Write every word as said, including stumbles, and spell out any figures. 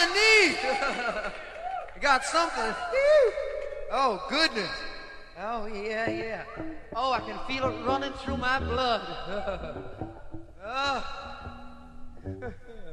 the knee. I got something. Oh, goodness. Oh, yeah, yeah. Oh, I can feel it running through my blood. Oh.